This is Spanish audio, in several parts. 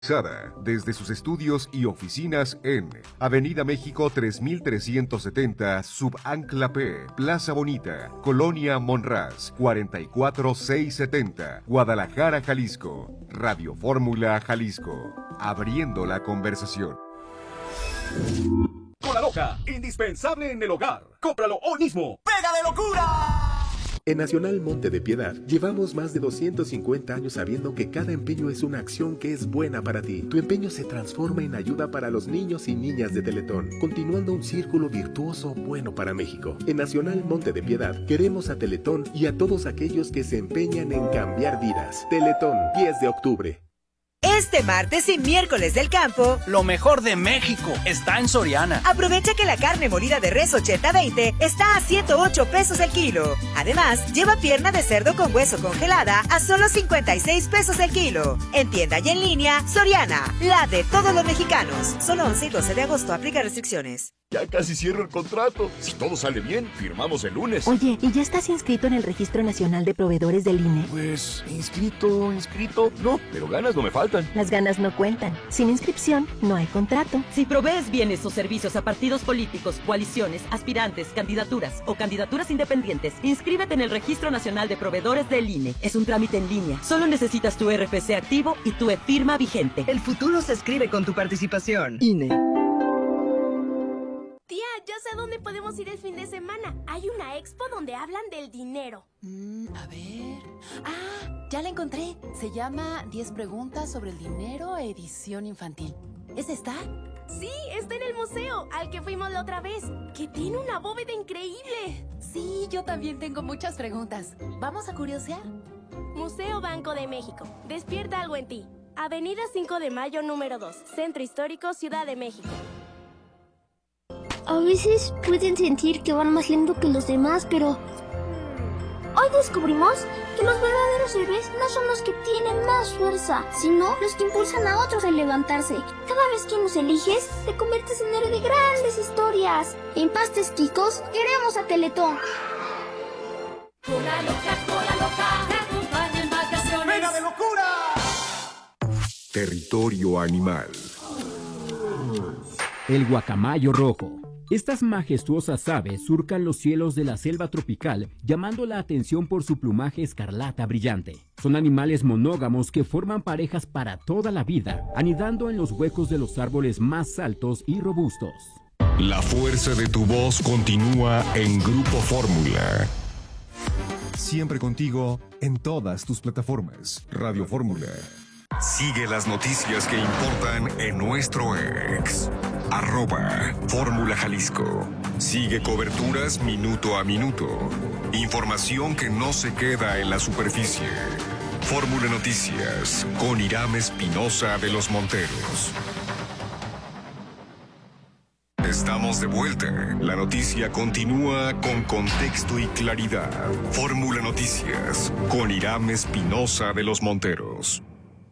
Desde sus estudios y oficinas en Avenida México 3370, Subancla P, Plaza Bonita, Colonia Monraz, 44670, Guadalajara, Jalisco. Radio Fórmula Jalisco, abriendo la conversación. Cola Loca, indispensable en el hogar. Cómpralo hoy mismo. ¡Pega de locura! En Nacional Monte de Piedad llevamos más de 250 años sabiendo que cada empeño es una acción que es buena para ti. Tu empeño se transforma en ayuda para los niños y niñas de Teletón, continuando un círculo virtuoso bueno para México. En Nacional Monte de Piedad queremos a Teletón y a todos aquellos que se empeñan en cambiar vidas. Teletón, 10 de octubre. Este martes y miércoles del campo, lo mejor de México está en Soriana. Aprovecha que la carne molida de res 80-20 está a 108 pesos el kilo. Además, lleva pierna de cerdo con hueso congelada a solo 56 pesos el kilo. En tienda y en línea, Soriana, la de todos los mexicanos. Solo 11 y 12 de agosto, aplica restricciones. Ya casi cierro el contrato. Si todo sale bien, firmamos el lunes. Oye, ¿y ya estás inscrito en el Registro Nacional de Proveedores del INE? Pues, inscrito, no, pero ganas no me faltan. Las ganas no cuentan. Sin inscripción, no hay contrato. Si provees bienes o servicios a partidos políticos, coaliciones, aspirantes, candidaturas o candidaturas independientes, inscríbete en el Registro Nacional de Proveedores del INE. Es un trámite en línea. Solo necesitas tu RFC activo y tu e-firma vigente. El futuro se escribe con tu participación. INE. Tía, ya sé a dónde podemos ir el fin de semana. Hay una expo donde hablan del dinero. A ver... Ah, ya la encontré. Se llama 10 preguntas sobre el dinero, edición infantil. ¿Es esta? Sí, está en el museo, al que fuimos la otra vez, que tiene una bóveda increíble. Sí, yo también tengo muchas preguntas. ¿Vamos a curiosear? Museo Banco de México. Despierta algo en ti. Avenida 5 de Mayo, número 2. Centro Histórico, Ciudad de México. A veces pueden sentir que van más lento que los demás, pero hoy descubrimos que los verdaderos héroes no son los que tienen más fuerza, sino los que impulsan a otros a levantarse. Cada vez que nos eliges, te conviertes en héroe de grandes historias. En Pastes Quicos, queremos a Teletón. Cola loca, te acompaña en vacaciones. ¡Pega de locura! Territorio animal. El guacamayo rojo. Estas majestuosas aves surcan los cielos de la selva tropical, llamando la atención por su plumaje escarlata brillante. Son animales monógamos que forman parejas para toda la vida, anidando en los huecos de los árboles más altos y robustos. La fuerza de tu voz continúa en Grupo Fórmula. Siempre contigo en todas tus plataformas. Radio Fórmula. Sigue las noticias que importan en nuestro ex. @Fórmula Jalisco. Sigue coberturas minuto a minuto. Información que no se queda en la superficie. Fórmula Noticias con Irán Espinosa de los Monteros. Estamos de vuelta. La noticia continúa con contexto y claridad. Fórmula Noticias con Irán Espinosa de los Monteros.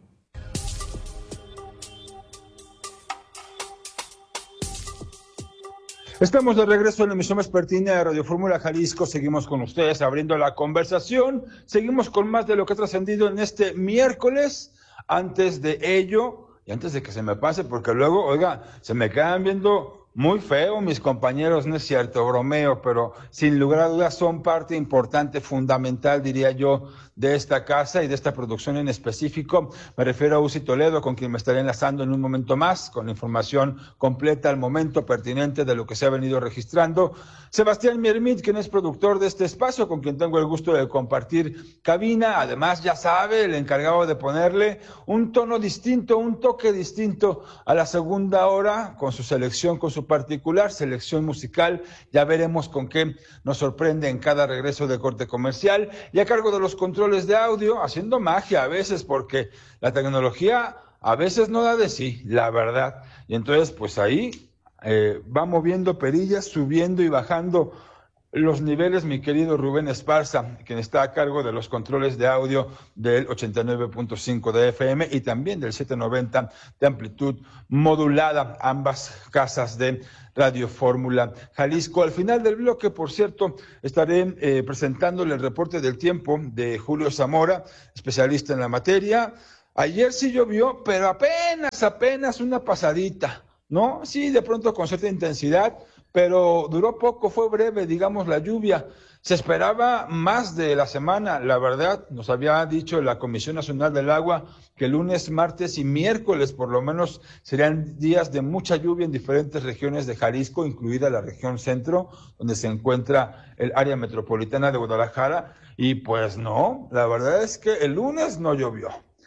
Estamos de regreso en la emisión vespertina de Radio Fórmula Jalisco. Seguimos con ustedes abriendo la conversación. Seguimos con más de lo que ha trascendido en este miércoles. Antes de ello, y antes de que se me pase, porque luego, oiga, se me quedan viendo muy feo mis compañeros, no es cierto, bromeo, pero sin lugar a dudas son parte importante, fundamental, diría yo, de esta casa y de esta producción en específico. Me refiero a Uzi Toledo, con quien me estaré enlazando en un momento más, con la información completa al momento pertinente de lo que se ha venido registrando. Sebastián Miermit, quien es productor de este espacio, con quien tengo el gusto de compartir cabina. Además, ya sabe, el encargado de ponerle un tono distinto, un toque distinto a la segunda hora, con su selección, con su particular selección musical. Ya veremos con qué nos sorprende en cada regreso de corte comercial, y a cargo de los controles de audio, haciendo magia a veces, porque la tecnología a veces no da de sí, la verdad, y entonces pues ahí va moviendo perillas, subiendo y bajando los niveles mi querido Rubén Esparza, quien está a cargo de los controles de audio del 89.5 de FM y también del 790 de amplitud modulada, ambas casas de Radio Fórmula Jalisco. Al final del bloque, por cierto, estaré presentándole el reporte del tiempo de Julio Zamora, especialista en la materia. Ayer sí llovió, pero apenas una pasadita, ¿no? Sí, de pronto con cierta intensidad, pero duró poco, fue breve, digamos, la lluvia. Se esperaba más de la semana, la verdad, nos había dicho la Comisión Nacional del Agua que lunes, martes y miércoles por lo menos serían días de mucha lluvia en diferentes regiones de Jalisco, incluida la región centro, donde se encuentra el área metropolitana de Guadalajara, y pues no, la verdad es que el lunes no llovió.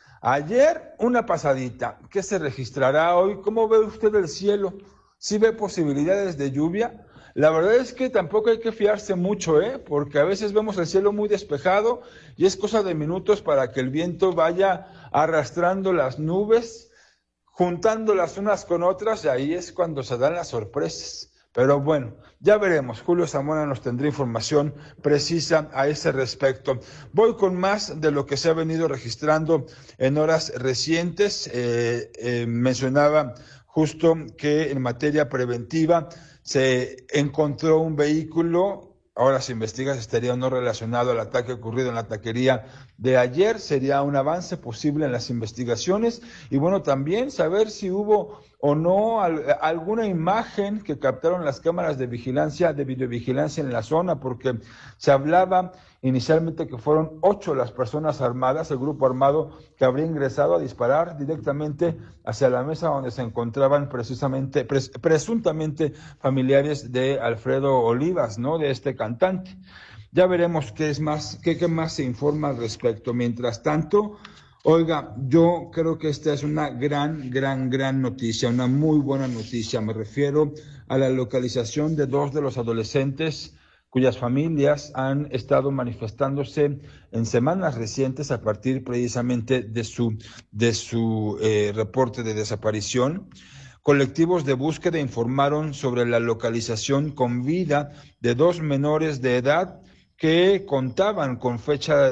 Ayer una pasadita. ¿Qué se registrará hoy? ¿Cómo ve usted el cielo? ¿Sí ve posibilidades de lluvia? La verdad es que tampoco hay que fiarse mucho, porque a veces vemos el cielo muy despejado y es cosa de minutos para que el viento vaya arrastrando las nubes, juntándolas unas con otras, y ahí es cuando se dan las sorpresas. Pero bueno, ya veremos. Julio Zamora nos tendrá información precisa a ese respecto. Voy con más de lo que se ha venido registrando en horas recientes. Mencionaba justo que en materia preventiva se encontró un vehículo, ahora se investiga si estaría o no relacionado al ataque ocurrido en la taquería de ayer. Sería un avance posible en las investigaciones y bueno, también saber si hubo o no alguna imagen que captaron las cámaras de videovigilancia en la zona, porque se hablaba inicialmente que fueron 8 las personas armadas, el grupo armado que habría ingresado a disparar directamente hacia la mesa donde se encontraban presuntamente familiares de Alfredo Olivas, ¿no? De este cantante. Ya veremos qué más se informa al respecto. Mientras tanto, oiga, yo creo que esta es una gran noticia, una muy buena noticia. Me refiero a la localización de 2 de los adolescentes cuyas familias han estado manifestándose en semanas recientes a partir precisamente de su reporte de desaparición. Colectivos de búsqueda informaron sobre la localización con vida de 2 menores de edad que contaban con ficha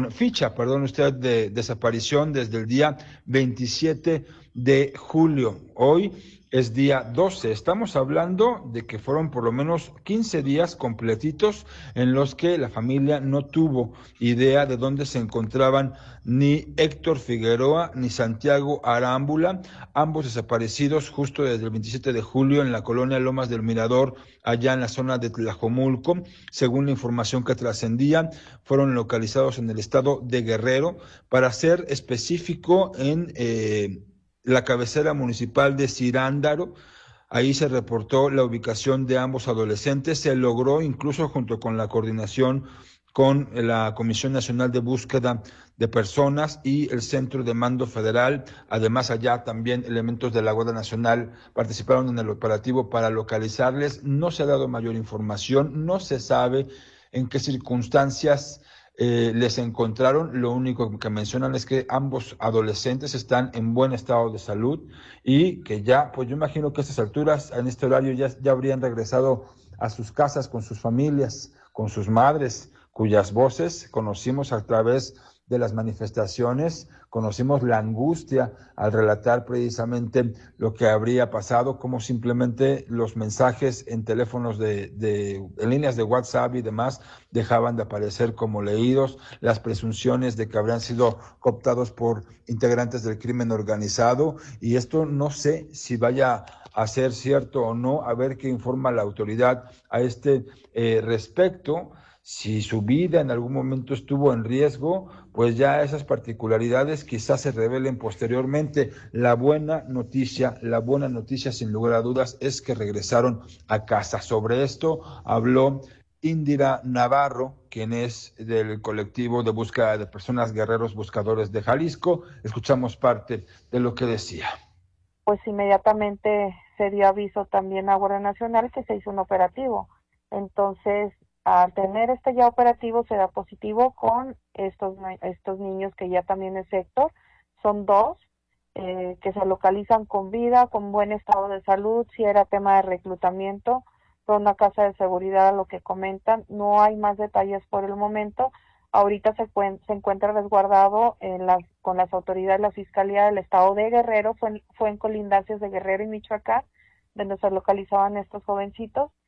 de desaparición desde el día 27 de julio. Hoy es día 12. Estamos hablando de que fueron por lo menos 15 días completitos en los que la familia no tuvo idea de dónde se encontraban ni Héctor Figueroa ni Santiago Arámbula, ambos desaparecidos justo desde el 27 de julio en la colonia Lomas del Mirador, allá en la zona de Tlajomulco. Según la información que trascendía, fueron localizados en el estado de Guerrero, para ser específico en la cabecera municipal de Cirándaro. Ahí se reportó la ubicación de ambos adolescentes. Se logró incluso junto con la coordinación con la Comisión Nacional de Búsqueda de Personas y el Centro de Mando Federal. Además, allá también elementos de la Guardia Nacional participaron en el operativo para localizarles. No se ha dado mayor información, no se sabe en qué circunstancias les encontraron. Lo único que mencionan es que ambos adolescentes están en buen estado de salud y que ya, pues yo imagino que a estas alturas, en este horario, ya habrían regresado a sus casas con sus familias, con sus madres, cuyas voces conocimos a través de las manifestaciones, conocimos la angustia al relatar precisamente lo que habría pasado, como simplemente los mensajes en teléfonos en líneas de WhatsApp y demás dejaban de aparecer como leídos, las presunciones de que habrían sido cooptados por integrantes del crimen organizado, y esto no sé si vaya a ser cierto o no, a ver qué informa la autoridad a este respecto. Si su vida en algún momento estuvo en riesgo, pues ya esas particularidades quizás se revelen posteriormente. La buena noticia sin lugar a dudas es que regresaron a casa. Sobre esto habló Indira Navarro, quien es del colectivo de búsqueda de personas Guerreros Buscadores de Jalisco. Escuchamos parte de lo que decía. Pues inmediatamente se dio aviso también a Guardia Nacional que se hizo un operativo. Entonces, al tener ya operativo, se da positivo con estos niños, que ya también es Héctor. Son 2 que se localizan con vida, con buen estado de salud. Si era tema de reclutamiento por una casa de seguridad, a lo que comentan. No hay más detalles por el momento. Ahorita se encuentra resguardado con las autoridades de la Fiscalía del Estado de Guerrero. Fue en colindancias de Guerrero y Michoacán, donde se localizaban estos jovencitos.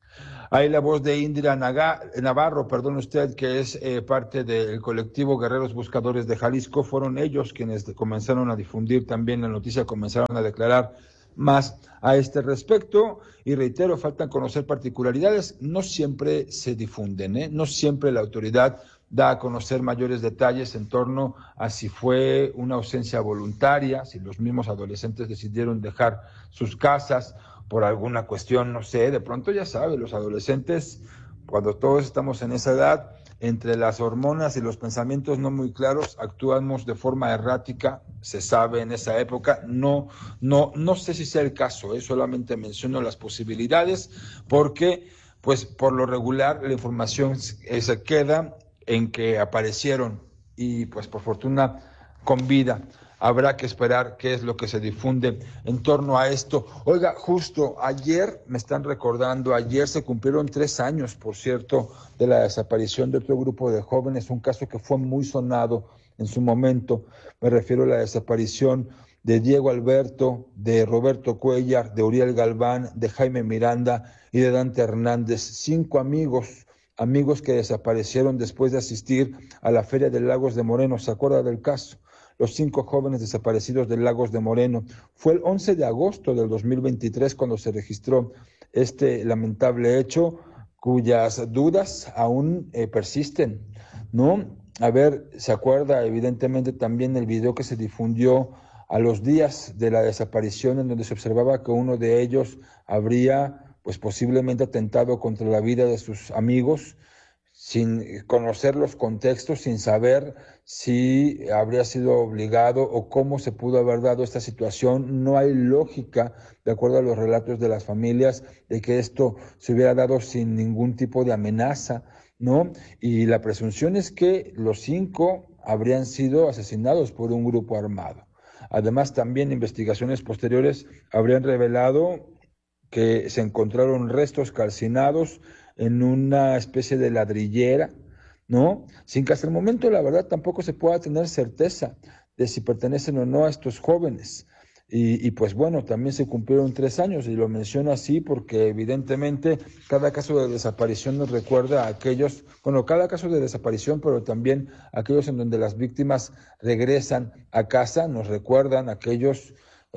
Hay la voz de Indira Navarro, perdón usted, que es parte del colectivo Guerreros Buscadores de Jalisco. Fueron ellos quienes comenzaron a difundir también la noticia, comenzaron a declarar más a este respecto. Y reitero, faltan conocer particularidades. No siempre se difunden, no siempre la autoridad da a conocer mayores detalles en torno a si fue una ausencia voluntaria, si los mismos adolescentes decidieron dejar sus casas por alguna cuestión, no sé, de pronto ya sabe, los adolescentes, cuando todos estamos en esa edad, entre las hormonas y los pensamientos no muy claros, actuamos de forma errática, se sabe en esa época, no sé si sea el caso, solamente menciono las posibilidades, porque pues por lo regular la información se queda en que aparecieron y pues por fortuna con vida. Habrá que esperar qué es lo que se difunde en torno a esto. Oiga, justo ayer, me están recordando, ayer se cumplieron 3 años, por cierto, de la desaparición de otro grupo de jóvenes, un caso que fue muy sonado en su momento. Me refiero a la desaparición de Diego Alberto, de Roberto Cuellar, de Uriel Galván, de Jaime Miranda y de Dante Hernández. 5 amigos que desaparecieron después de asistir a la Feria de Lagos de Moreno. ¿Se acuerda del caso? Los 5 jóvenes desaparecidos de Lagos de Moreno. Fue el 11 de agosto del 2023 cuando se registró este lamentable hecho, cuyas dudas aún persisten, ¿no? A ver, se acuerda evidentemente también el video que se difundió a los días de la desaparición, en donde se observaba que uno de ellos habría pues posiblemente atentado contra la vida de sus amigos, sin conocer los contextos, sin saber si habría sido obligado o cómo se pudo haber dado esta situación. No hay lógica, de acuerdo a los relatos de las familias, de que esto se hubiera dado sin ningún tipo de amenaza, ¿no? Y la presunción es que los 5 habrían sido asesinados por un grupo armado. Además, también investigaciones posteriores habrían revelado que se encontraron restos calcinados en una especie de ladrillera, ¿no? Sin que hasta el momento, la verdad, tampoco se pueda tener certeza de si pertenecen o no a estos jóvenes. Y pues bueno, también se cumplieron 3 años, y lo menciono así porque evidentemente cada caso de desaparición nos recuerda a aquellos, cada caso de desaparición, pero también aquellos en donde las víctimas regresan a casa, nos recuerdan a aquellos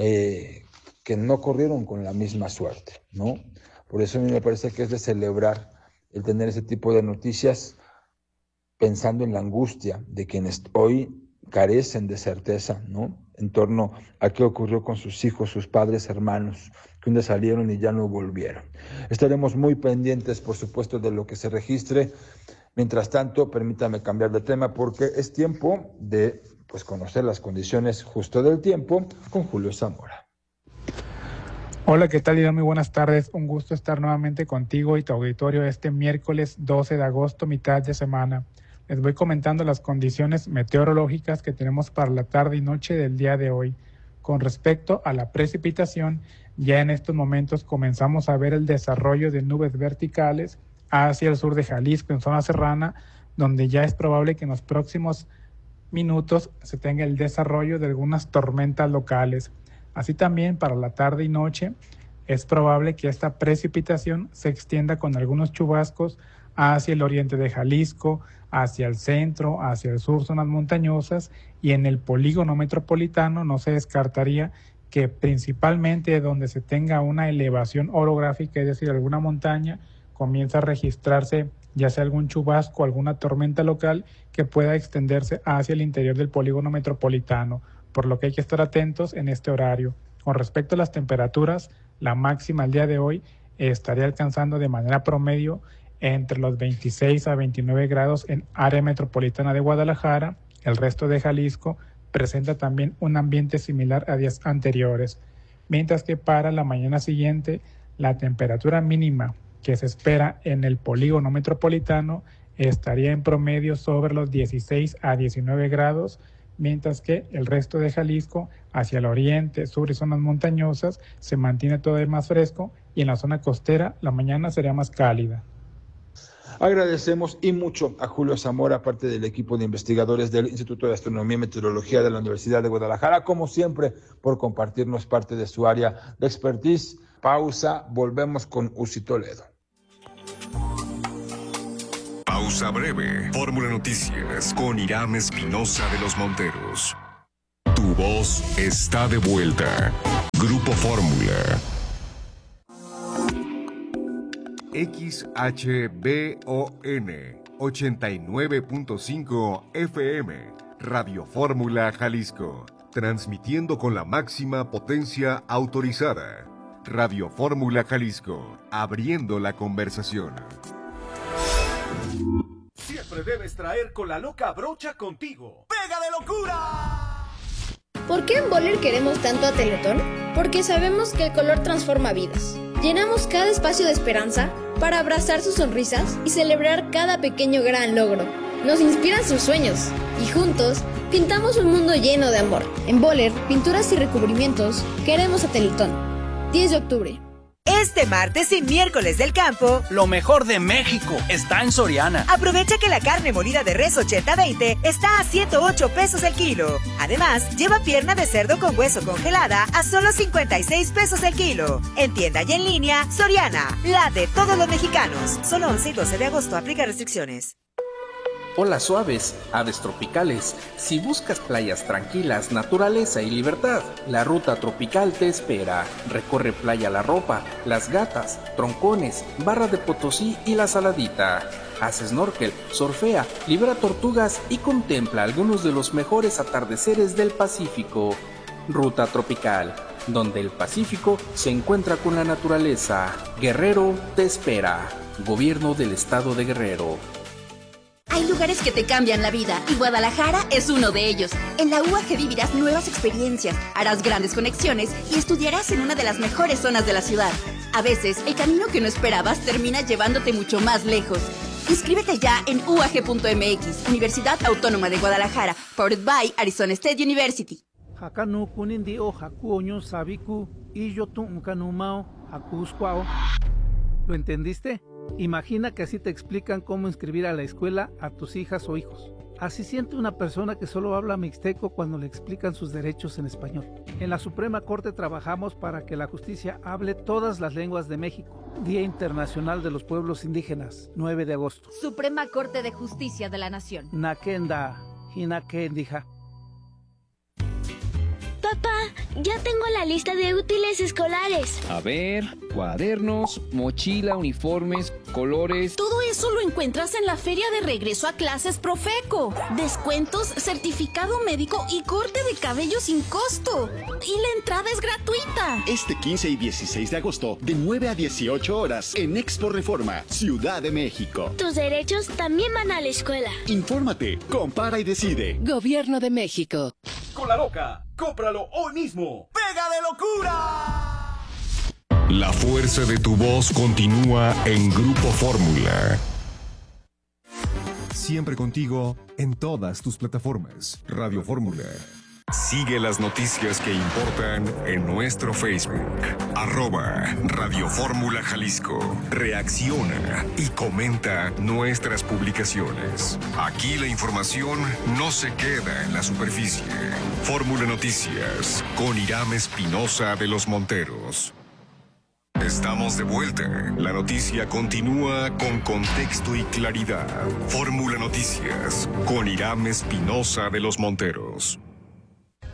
que no corrieron con la misma suerte, ¿no? Por eso a mí me parece que es de celebrar el tener ese tipo de noticias, pensando en la angustia de quienes hoy carecen de certeza, ¿no? En torno a qué ocurrió con sus hijos, sus padres, hermanos, que un día salieron y ya no volvieron. Estaremos muy pendientes, por supuesto, de lo que se registre. Mientras tanto, permítame cambiar de tema porque es tiempo de conocer las condiciones justo del tiempo con Julio Zamora. Hola, ¿qué tal, Ida? Muy buenas tardes. Un gusto estar nuevamente contigo y tu auditorio este miércoles 12 de agosto, mitad de semana. Les voy comentando las condiciones meteorológicas que tenemos para la tarde y noche del día de hoy. Con respecto a la precipitación, ya en estos momentos comenzamos a ver el desarrollo de nubes verticales hacia el sur de Jalisco, en zona serrana, donde ya es probable que en los próximos minutos se tenga el desarrollo de algunas tormentas locales. Así también para la tarde y noche es probable que esta precipitación se extienda con algunos chubascos hacia el oriente de Jalisco, hacia el centro, hacia el sur, zonas montañosas, y en el polígono metropolitano no se descartaría que principalmente donde se tenga una elevación orográfica, es decir, alguna montaña, comienza a registrarse ya sea algún chubasco, alguna tormenta local que pueda extenderse hacia el interior del polígono metropolitano, por lo que hay que estar atentos en este horario. Con respecto a las temperaturas, la máxima el día de hoy estaría alcanzando de manera promedio entre los 26 a 29 grados en área metropolitana de Guadalajara. El resto de Jalisco presenta también un ambiente similar a días anteriores, mientras que para la mañana siguiente la temperatura mínima que se espera en el polígono metropolitano estaría en promedio sobre los 16 a 19 grados, mientras que el resto de Jalisco, hacia el oriente, sur y zonas montañosas, se mantiene todavía más fresco, y en la zona costera la mañana sería más cálida. Agradecemos y mucho a Julio Zamora, parte del equipo de investigadores del Instituto de Astronomía y Meteorología de la Universidad de Guadalajara, como siempre, por compartirnos parte de su área de expertise. Pausa, volvemos con Uzi Toledo. Pausa breve. Fórmula Noticias con Irán Espinosa de los Monteros. Tu voz está de vuelta. Grupo Fórmula. XHBON 89.5 FM. Radio Fórmula Jalisco. Transmitiendo con la máxima potencia autorizada. Radio Fórmula Jalisco. Abriendo la conversación. Siempre debes traer con la loca brocha contigo. ¡Pega de locura! ¿Por qué en Boller queremos tanto a Teletón? Porque sabemos que el color transforma vidas. Llenamos cada espacio de esperanza para abrazar sus sonrisas y celebrar cada pequeño gran logro. Nos inspiran sus sueños y juntos pintamos un mundo lleno de amor. En Boller, pinturas y recubrimientos, queremos a Teletón. 10 de octubre. Este martes y miércoles del campo, lo mejor de México está en Soriana. Aprovecha que la carne molida de res 80-20 está a 108 pesos el kilo. Además, lleva pierna de cerdo con hueso congelada a solo 56 pesos el kilo. En tienda y en línea, Soriana, la de todos los mexicanos. Solo 11 y 12 de agosto, aplica restricciones. Olas suaves, aves tropicales. Si buscas playas tranquilas, naturaleza y libertad, la ruta tropical te espera. Recorre Playa La Ropa, Las Gatas, Troncones, Barra de Potosí y La Saladita. Haz snorkel, surfea, libera tortugas y contempla algunos de los mejores atardeceres del Pacífico. Ruta tropical, donde el Pacífico se encuentra con la naturaleza. Guerrero te espera. Gobierno del Estado de Guerrero. Hay lugares que te cambian la vida y Guadalajara es uno de ellos. En la UAG vivirás nuevas experiencias, harás grandes conexiones y estudiarás en una de las mejores zonas de la ciudad. A veces, el camino que no esperabas termina llevándote mucho más lejos. Inscríbete ya en UAG.mx, Universidad Autónoma de Guadalajara, powered by Arizona State University. ¿Lo entendiste? Imagina que así te explican cómo inscribir a la escuela a tus hijas o hijos. Así siente una persona que solo habla mixteco cuando le explican sus derechos en español. En la Suprema Corte trabajamos para que la justicia hable todas las lenguas de México. Día Internacional de los Pueblos Indígenas, 9 de agosto. Suprema Corte de Justicia de la Nación. Nakenda, Hinakendija. Papá, ya tengo la lista de útiles escolares. A ver, cuadernos, mochila, uniformes, colores. Todo eso lo encuentras en la Feria de Regreso a Clases Profeco. Descuentos, certificado médico y corte de cabello sin costo. Y la entrada es gratuita. Este 15 y 16 de agosto, de 9 a 18 horas, en Expo Reforma, Ciudad de México. Tus derechos también van a la escuela. Infórmate, compara y decide. Gobierno de México. Con la loca, cómpralo hoy mismo. ¡Pega de locura! La fuerza de tu voz continúa en Grupo Fórmula. Siempre contigo en todas tus plataformas. Radio Fórmula. Sigue las noticias que importan en nuestro Facebook. @Radio Fórmula Jalisco. Reacciona y comenta nuestras publicaciones. Aquí la información no se queda en la superficie. Fórmula Noticias con Irán Espinosa de los Monteros. Estamos de vuelta. La noticia continúa con contexto y claridad. Fórmula Noticias con Irán Espinosa de los Monteros.